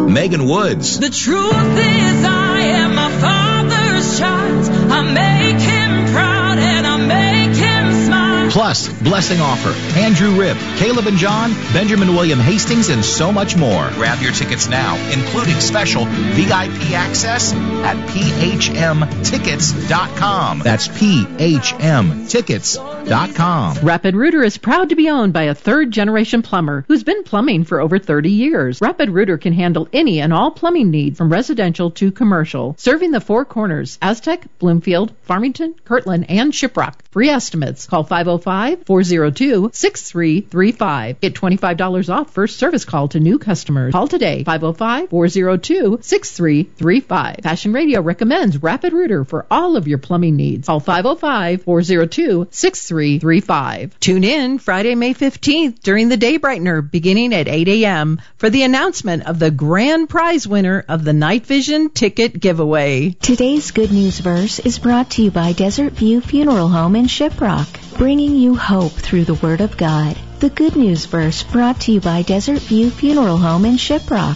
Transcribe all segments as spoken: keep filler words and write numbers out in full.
Megan Woods. The truth is I am my Father's child. I make Him proud and I make Him smile. Plus, blessing offer, Andrew Ribb, Caleb and John, Benjamin William Hastings, and so much more. Grab your tickets now, including special V I P access at P H M tickets dot com. That's P H M tickets dot com. Rapid Rooter is proud to be owned by a third-generation plumber who's been plumbing for over thirty years. Rapid Rooter can handle any and all plumbing needs from residential to commercial, serving the four corners, Aztec, Bloomfield, Farmington, Kirtland, and Shiprock. Free estimates. Call five oh five, four oh two, six three three five. Get twenty-five dollars off first service call to new customers. Call today, five oh five, four oh two, six three three five. Passion Radio recommends Rapid Rooter for all of your plumbing needs. Call five oh five, four oh two, six three three five. Tune in Friday, May fifteenth during the Day Brightener beginning at eight a.m. for the announcement of the grand prize winner of the Night Vision ticket giveaway. Today's Good News Verse is brought to you by Desert View Funeral Home in Shiprock, bringing you hope through the Word of God. The Good News Verse brought to you by Desert View Funeral Home in Shiprock.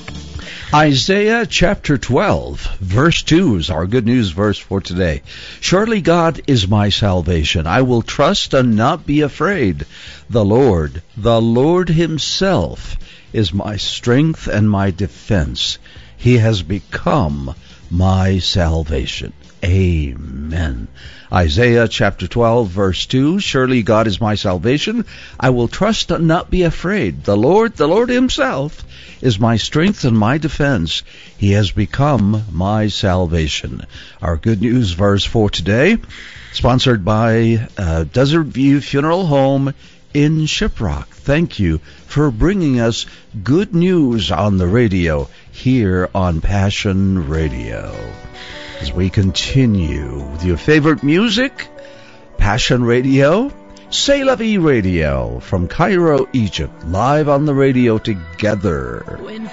Isaiah chapter twelve, verse two is our good news verse for today. Surely God is my salvation. I will trust and not be afraid. The Lord, the Lord himself is my strength and my defense. He has become my salvation. Amen. Isaiah chapter twelve, verse two, surely God is my salvation. I will trust and not be afraid. The Lord, the Lord himself, is my strength and my defense. He has become my salvation. Our good news verse for today, sponsored by uh, Desert View Funeral Home in Shiprock. Thank you for bringing us good news on the radio here on Passion Radio. As we continue with your favorite music, Passion Radio, C'est La Vie Radio from Cairo, Egypt, live on the radio together.